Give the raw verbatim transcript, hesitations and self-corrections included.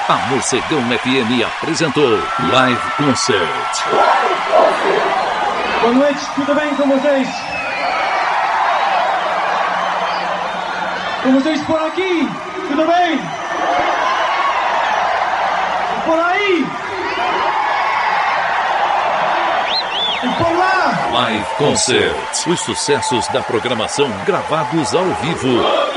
A Morcegão F M apresentou Live Concert. Boa noite, tudo bem com vocês? Com vocês por aqui, tudo bem? E por aí? E por lá? Live Concert. Os sucessos da programação gravados ao vivo.